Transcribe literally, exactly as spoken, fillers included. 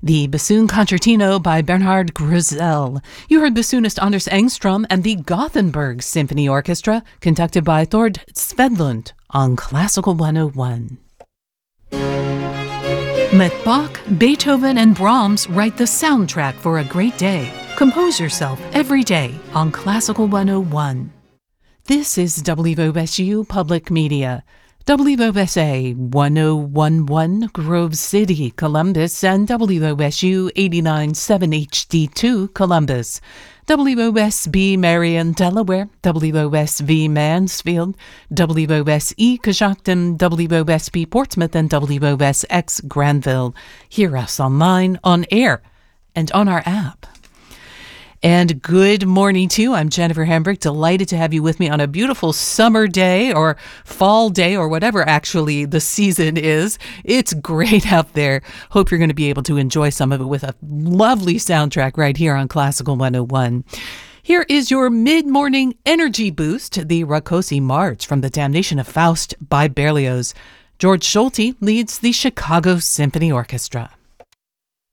The Bassoon Concertino by Bernhard Grüzel. You heard bassoonist Anders Engström and the Gothenburg Symphony Orchestra, conducted by Thord Svedlund on Classical one oh one. Let Bach, Beethoven, and Brahms write the soundtrack for a great day. Compose yourself every day on Classical one oh one. This is W O S U Public Media. W O S A one oh one point one Grove City, Columbus, and W O S U eighty-nine point seven H D two Columbus. W O S B Marion, Delaware, W O S V Mansfield, W O S E Coshocton, W O S B Portsmouth, and W O S X Granville. Hear us online, on air, and on our app. And good morning, too. I'm Jennifer Hambrick, delighted to have you with me on a beautiful summer day or fall day or whatever actually the season is. It's great out there. Hope you're going to be able to enjoy some of it with a lovely soundtrack right here on Classical one oh one. Here is your mid-morning energy boost, the Rákóczi March from The Damnation of Faust by Berlioz. George Solti leads the Chicago Symphony Orchestra.